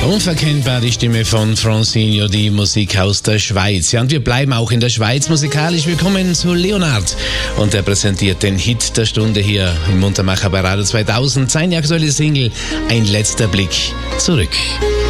Unverkennbar die Stimme von Francino, die Musik aus der Schweiz. Ja, und wir bleiben auch in der Schweiz musikalisch. Willkommen zu Leonard. Und er präsentiert den Hit der Stunde hier im Muntermacher bei Radio 2000. Seine aktuelle Single, Ein letzter Blick zurück.